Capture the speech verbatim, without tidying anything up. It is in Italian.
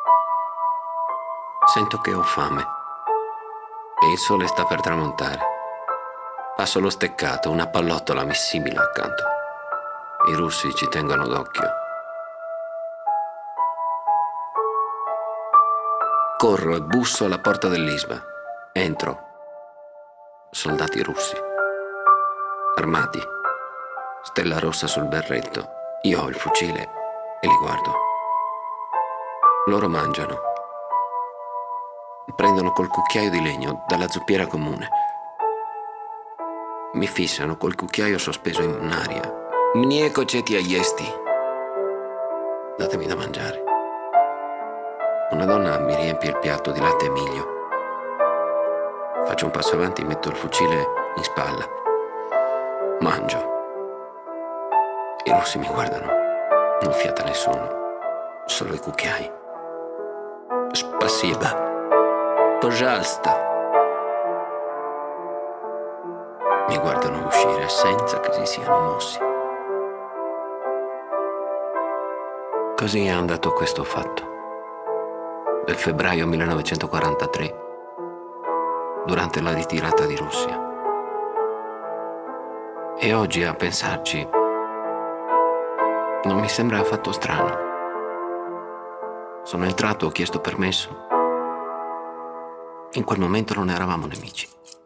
Sento che ho fame e il sole sta per tramontare. Passo lo steccato, una pallottola missibile accanto. I russi ci tengono d'occhio. Corro e busso alla porta dell'I S B A. Entro. Soldati russi. Armati. Stella rossa sul berretto. Io ho il fucile e li guardo. Loro mangiano. Prendono col cucchiaio di legno dalla zuppiera comune. Mi fissano col cucchiaio sospeso in aria. Mnie coceti a jesti. Datemi da mangiare. Una donna mi riempie il piatto di latte e miglio. Faccio un passo avanti e metto il fucile in spalla. Mangio. I russi mi guardano. Non fiata nessuno. Solo i cucchiai. Spasiba. Pожалуйста. Mi guardano uscire senza che si siano mossi. Così è andato questo fatto. Del febbraio millenovecentoquarantatré, durante la ritirata di Russia. E oggi, a pensarci, non mi sembra affatto strano. Sono entrato, ho chiesto permesso. In quel momento non eravamo nemici.